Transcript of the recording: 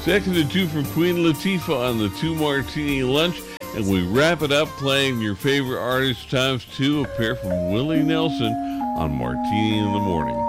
Second to two from Queen Latifah on the Two Martini Lunch. And we wrap it up playing your favorite artist times two, a pair from Willie Nelson on Martini in the Morning.